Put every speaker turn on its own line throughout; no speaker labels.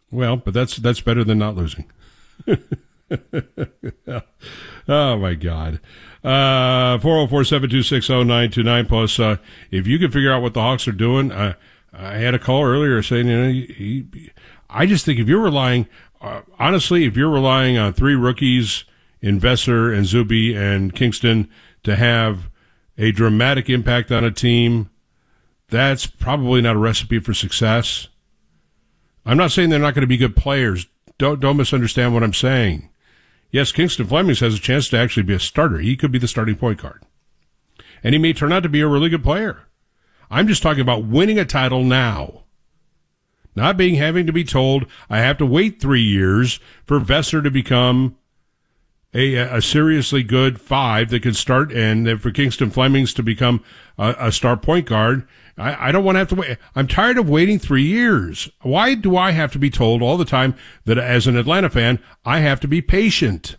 Well, but that's better than not losing. Oh, my God. 404-726-0929. Plus, if you can figure out what the Hawks are doing, I had a call earlier saying, I just think if you're relying, honestly, if you're relying on three rookies in Vesser and Zuby and Kingston to have a dramatic impact on a team, that's probably not a recipe for success. I'm not saying they're not going to be good players. Don't misunderstand what I'm saying. Yes, Kingston Flemings has a chance to actually be a starter. He could be the starting point guard. And he may turn out to be a really good player. I'm just talking about winning a title now. Not having to be told I have to wait 3 years for Vesser to become a seriously good five that can start, and for Kingston Flemings to become a star point guard. I don't want to have to wait. I'm tired of waiting 3 years. Why do I have to be told all the time that as an Atlanta fan, I have to be patient?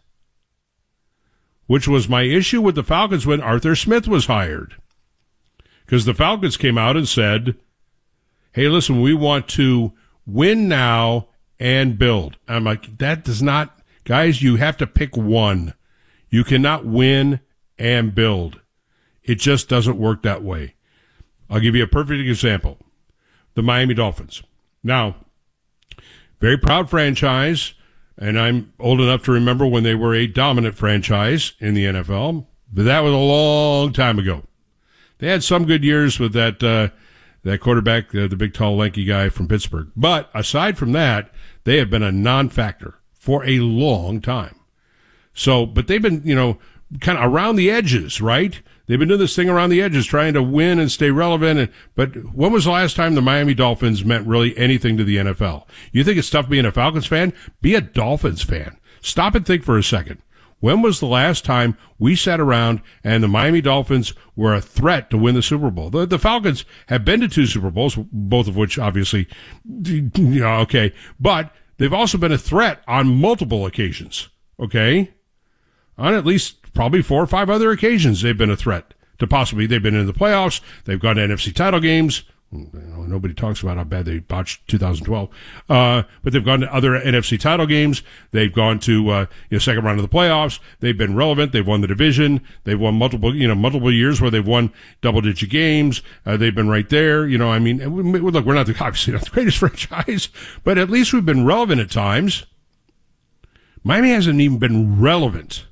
Which was my issue with the Falcons when Arthur Smith was hired. Because the Falcons came out and said, hey, listen, we want to win now and build. I'm like, that does not, guys, you have to pick one. You cannot win and build. It just doesn't work that way. I'll give you a perfect example. The Miami Dolphins. Now, very proud franchise, and I'm old enough to remember when they were a dominant franchise in the NFL, but that was a long time ago. They had some good years with that quarterback, the big, tall, lanky guy from Pittsburgh. But aside from that, they have been a non-factor for a long time. So, but they've been, kind of around the edges, right? They've been doing this thing around the edges, trying to win and stay relevant. But when was the last time the Miami Dolphins meant really anything to the NFL? You think it's tough being a Falcons fan? Be a Dolphins fan. Stop and think for a second. When was the last time we sat around and the Miami Dolphins were a threat to win the Super Bowl? The Falcons have been to 2 Super Bowls, both of which obviously, okay. But they've also been a threat on multiple occasions, okay? On at least probably 4 or 5 other occasions they've been a threat to possibly, they've been in the playoffs, they've gone to NFC title games. Nobody talks about how bad they botched 2012. But they've gone to other NFC title games. They've gone to, second round of the playoffs. They've been relevant. They've won the division. They've won multiple years where they've won double-digit games. They've been right there. Look, we're obviously not the greatest franchise, but at least we've been relevant at times. Miami hasn't even been relevant.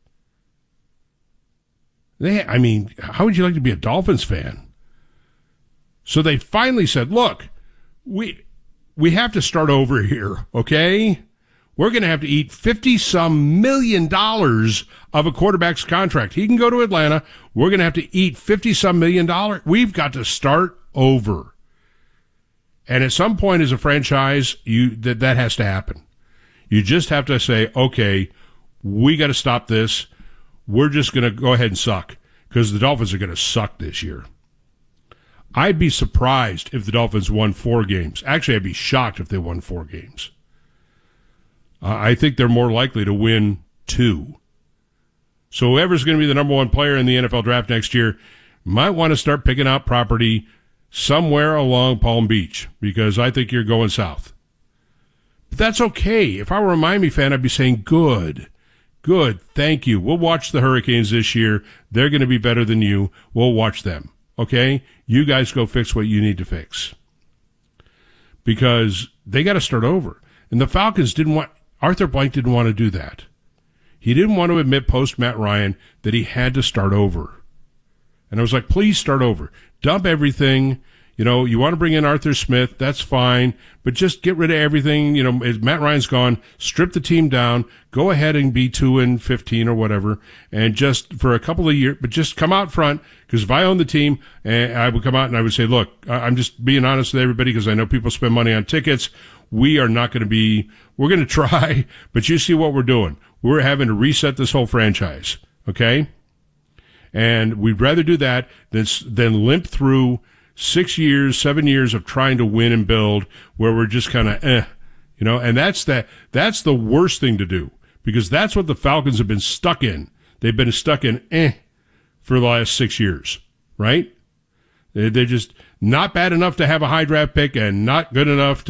How would you like to be a Dolphins fan? So they finally said, look, we have to start over here, okay? We're going to have to eat $50-some million of a quarterback's contract. He can go to Atlanta. We're going to have to eat $50-some million. We've got to start over. And at some point as a franchise, that has to happen. You just have to say, okay, we got to stop this. We're just going to go ahead and suck because the Dolphins are going to suck this year. I'd be surprised if the Dolphins won 4 games. Actually, I'd be shocked if they won 4 games. I think they're more likely to win 2. So whoever's going to be the number 1 player in the NFL draft next year might want to start picking out property somewhere along Palm Beach because I think you're going south. But that's okay. If I were a Miami fan, I'd be saying, good, thank you. We'll watch the Hurricanes this year. They're going to be better than you. We'll watch them. Okay? You guys go fix what you need to fix. Because they got to start over. And the Falcons Arthur Blank didn't want to do that. He didn't want to admit post Matt Ryan that he had to start over. And I was like, please start over. Dump everything. You want to bring in Arthur Smith, that's fine, but just get rid of everything. Matt Ryan's gone, strip the team down, go ahead and be 2-15 or whatever, and just for a couple of years, but just come out front, because if I own the team, I would come out and I would say, look, I'm just being honest with everybody, because I know people spend money on tickets. We're going to try, but you see what we're doing. We're having to reset this whole franchise, okay? And we'd rather do that than limp through 6 years, 7 years of trying to win and build where we're just kind of, and that's the worst thing to do because that's what the Falcons have been stuck in. They've been stuck in, for the last 6 years, right? They're just not bad enough to have a high draft pick and not good enough